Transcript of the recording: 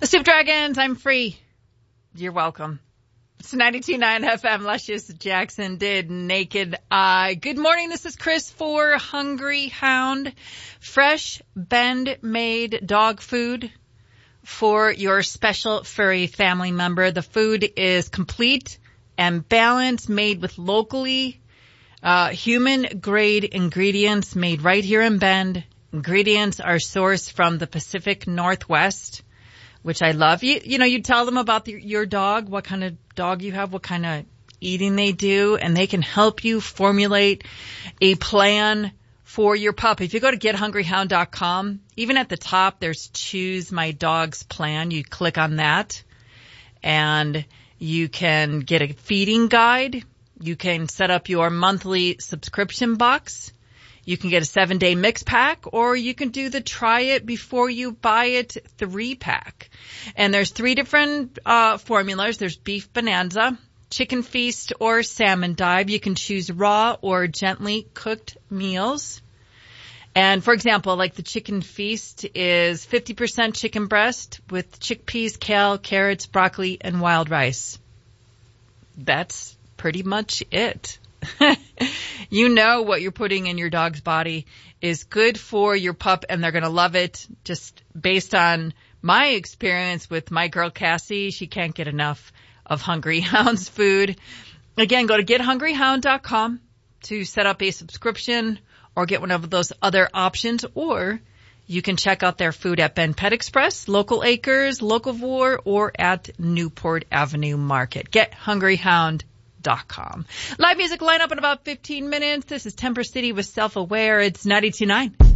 Soup Dragons, I'm free. You're welcome. It's 92.9 FM, Luscious Jackson did Naked Eye. Good morning, this is Chris for Hungry Hound. Fresh Bend-made dog food for your special furry family member. The food is complete and balanced, made with locally human-grade ingredients made right here in Bend. Ingredients are sourced from the Pacific Northwest, which I love. You tell them about your dog, what kind of dog you have, what kind of eating they do, and they can help you formulate a plan for your pup. If you go to GetHungryHound.com, even at the top, there's Choose My Dog's Plan. You click on that, and you can get a feeding guide. You can set up your monthly subscription box. You can get a 7-day mix pack, or you can do the try it before you buy it 3-pack. And there's 3 different formulas. There's Beef Bonanza, Chicken Feast, or Salmon Dive. You can choose raw or gently cooked meals. And for example, like the Chicken Feast is 50% chicken breast with chickpeas, kale, carrots, broccoli, and wild rice. That's pretty much it. You know what you're putting in your dog's body is good for your pup, and they're going to love it. Just based on my experience with my girl Cassie, she can't get enough of Hungry Hound's food. Again, go to GetHungryHound.com to set up a subscription or get one of those other options, or you can check out their food at Bend Pet Express, Local Acres, Locavore, or at Newport Avenue Market. GetHungryHound.com. Live music lineup in about 15 minutes. This is Temper City with Self-Aware. It's 92.9.